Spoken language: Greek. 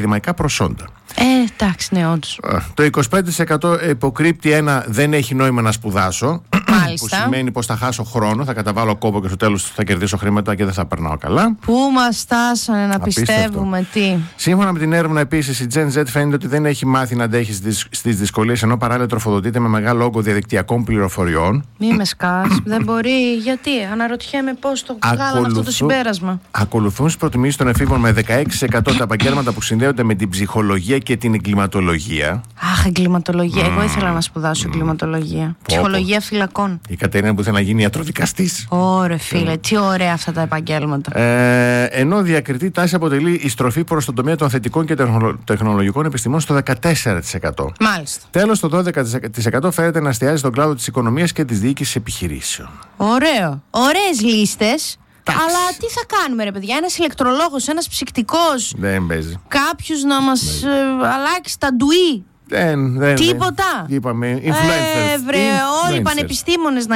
ακαδημαϊκά προσόντα. Εντάξει, ναι, όντως. Το 25% υποκρύπτει ένα δεν έχει νόημα να σπουδάσω. Μάλιστα. Που σημαίνει πως θα χάσω χρόνο, θα καταβάλω κόπο και στο τέλος θα κερδίσω χρήματα και δεν θα περνάω καλά. Πού μας στάσανε να Απίστευτο. πιστεύουμε τι. Σύμφωνα με την έρευνα, επίσης, η Gen Z φαίνεται ότι δεν έχει μάθει να αντέχει στις δυσκολίες, ενώ παράλληλα τροφοδοτείται με μεγάλο όγκο διαδικτυακών πληροφοριών. Μη με σκάς. Δεν μπορεί. Γιατί. Αναρωτιέμαι πώς το βγάλαμε αυτό το συμπέρασμα. Ακολουθούν στις προτιμήσεις των εφήβων με 16% τα επαγγέλματα που συνδέονται με την ψυχολογία και την εγκληματολογία. Αχ, εγκληματολογία. Εγώ ήθελα να σπουδάσω εγκληματολογία. Ψυχολογία φυλακών. Η Κατερίνα που θέλει να γίνει ιατροδικαστής. Ωραία, φίλε. Τι ωραία αυτά τα επαγγέλματα. Ενώ διακριτή τάση αποτελεί η στροφή προς τον τομέα των θετικών και τεχνολογικών επιστημών στο 14%. Μάλιστα. Τέλος, το 12% φαίνεται να εστιάζει στον κλάδο της οικονομίας και της διοίκησης επιχειρήσεων. Ωραίο. Ωραίες λίστες. Αλλά τι θα κάνουμε, ρε παιδιά, ένας ηλεκτρολόγος, ένας ψυκτικός. Δεν παίζει. Κάποιος να μας αλλάξει τα ντουί. Τίποτα. Είπαμε, influencers. Όλοι οι πανεπιστήμονες να